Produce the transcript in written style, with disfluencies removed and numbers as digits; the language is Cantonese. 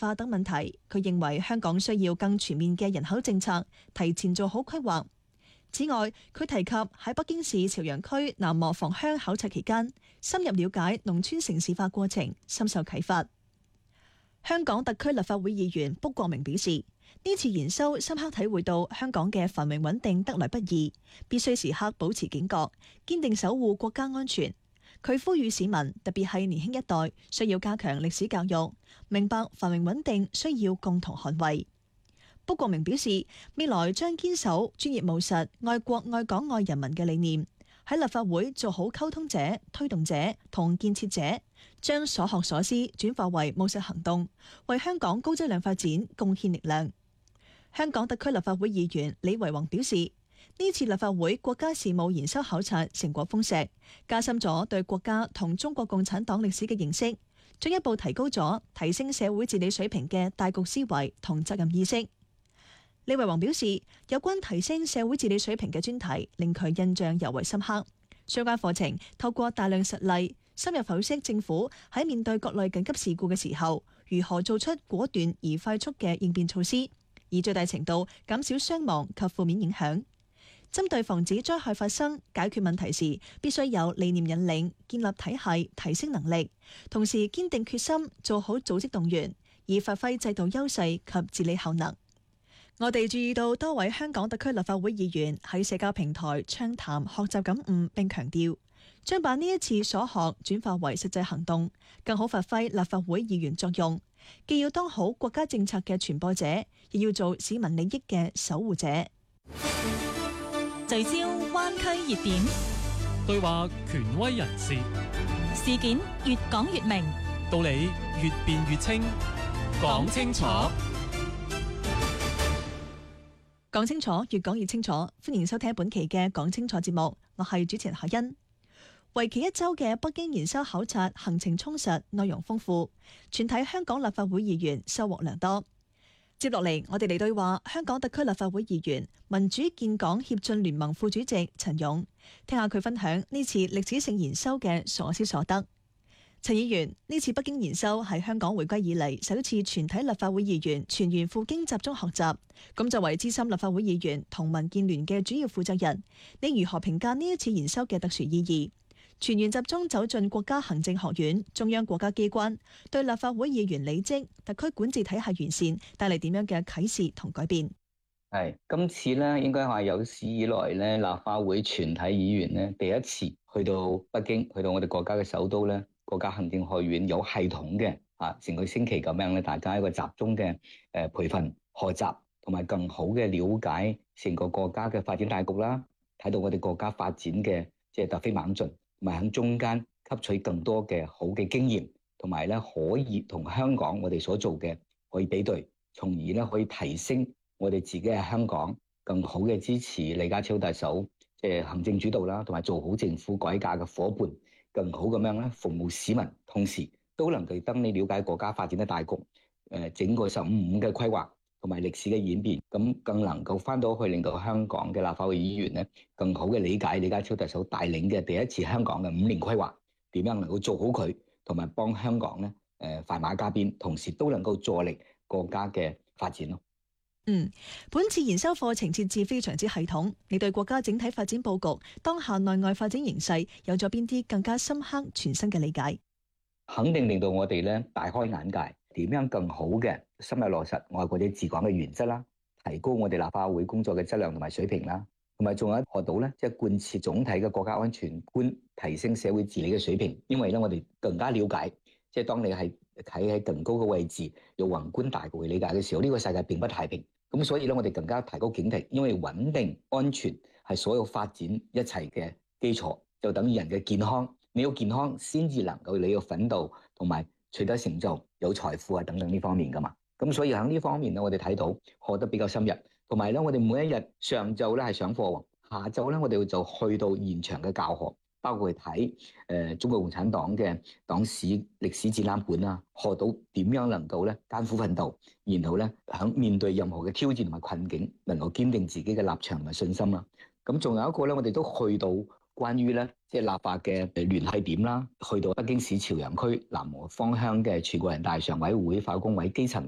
化等問題，佢認為香港需要更全面嘅人口政策，提前做好規劃。此外，佢提及喺北京市朝陽區南磨房鄉考察期間，深入了解農村城市化過程，深受啟發。香港特區立法會議員卜國明表示，呢次研修深刻體會到香港嘅繁榮穩定得來不易，必須時刻保持警覺，堅定守護國家安全。佢呼籲市民，特別係年輕一代，需要加強歷史教育，明白繁榮穩定需要共同捍衛。卜國明表示，未來將堅守專業務實、愛國愛港愛人民嘅理念，喺立法會做好溝通者、推動者同建設者，將所學所思轉化為務實行動，為香港高質量發展貢獻力量。香港特區立法會議員李惟宏表示，呢次立法會國家事務研修考察成果豐碩，加深咗對國家同中國共產黨歷史嘅認識，進一步提高咗提升社會治理水平嘅大局思維同責任意識。李惟宏表示，有關提升社會治理水平嘅專題令佢印象尤為深刻。相關課程透過大量實例，深入剖析政府喺面對各類緊急事故嘅時候，如何做出果斷而快速嘅應變措施，以最大程度減少傷亡及負面影響。針對防止災害發生、解決問題時，必須有理念引領，建立體系，提升能力，同時堅定決心做好組織動員，以發揮制度優勢及治理效能。我哋注意到多位香港特區立法會議員喺社交平台暢談學習感悟，並強調將把呢一次所學轉化為實際行動，更好發揮立法會議員作用。既要當好國家政策嘅傳播者，亦要做市民利益嘅守護者。 聚焦灣區熱點， 對話權威人士， 事件越講越明， 道理越辯越清，講清楚。 講清楚，越講越清楚。歡迎收聽本期嘅講清楚節目，我係主持人海欣。為期1週嘅北京研修考察行程充實，內容豐富，全體香港立法會議員收穫良多。接落嚟，我哋嚟對話香港特區立法會議員、民主建港協進聯盟副主席陳勇，聽下佢分享呢次歷史性研修嘅所思所得。陳議員，呢次北京研修係香港回歸以嚟首次全體立法會議員全員赴京集中學習。咁作為資深立法會議員同民建聯嘅主要負責人，你如何評價呢一次研修嘅特殊意義？全員集中走進國家行政學院、中央國家機關，對立法會議員履職、特區管治體系完善帶嚟點樣嘅啟示同改變？ 係今次咧，應該係有史以來咧，立法會全體議員咧第一次去到北京，去到我哋國家嘅首都咧，國家行政學院有系統嘅成個星期咁樣咧，大家一個集中嘅培訓學習，同埋更好嘅了解成個國家嘅發展大局啦，睇到我哋國家發展嘅突飛猛進。同埋喺中間吸取更多嘅好嘅經驗，同埋咧可以同香港我哋所做嘅可以比對，從而咧可以提升我哋自己喺香港更好嘅支持李家超特首行政主導啦，同埋做好政府改革嘅夥伴，更好咁樣咧服務市民，同時都能夠等你了解國家發展嘅大局，整個15嘅規劃同埋歷史嘅演變，咁更能夠翻到去令到香港嘅立法會議員咧更好嘅理解李家超特首帶領嘅第一次香港嘅5年規劃點樣能夠做好佢，同埋幫香港咧快馬加鞭，同時都能夠助力國家嘅發展咯。 本次研修課程設置非常之系統，你對國家整體發展佈局、當下內外發展形勢有咗邊啲更加深刻、全新嘅理解？ 肯定令到我哋咧大開眼界，點樣更好嘅深入落實愛國者治港嘅原則啦，提高我哋立法會工作嘅質量同埋水平啦，同埋仲有學到咧貫徹總體嘅國家安全觀，提升社會治理嘅水平。因為咧我哋更加了解，當你係企喺更高嘅位置，有宏觀大局嘅理解嘅時候，呢個世界並不太平。咁所以咧我哋更加提高警惕，因為穩定安全係所有發展一切嘅基礎，就等於人嘅健康。你有健康先至能夠你有奮鬥同埋取得成就、有財富等等呢方面噶嘛。咁所以喺呢方面咧，我哋睇到學得比較深入，同埋咧我哋每一日上晝咧係上課，下晝咧我哋就去到現場嘅教學，包括去睇中國共產黨嘅黨史歷史展覽館啦，學到點樣能夠咧艱苦奮鬥，然後咧喺面對任何嘅挑戰同埋困境，能夠堅定自己嘅立場同埋信心啦。咁仲有一個咧，我哋都去到關於咧立法嘅聯繫點啦，去到北京市朝陽區南磨坊鄉嘅全國人大常委會法工委基層